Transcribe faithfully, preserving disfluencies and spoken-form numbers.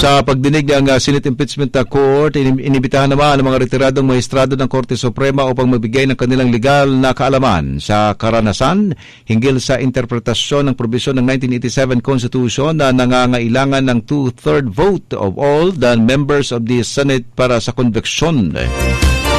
Sa pagdinig ng uh, Senate Impeachment Court, inibitahan naman ang mga retiradong maestrado ng Korte Suprema upang magbigay ng kanilang legal na kaalaman sa karanasan hinggil sa interpretasyon ng probisyon ng nineteen eighty-seven Constitution na nangangailangan ng two-third vote of all the members of the Senate para sa conviction.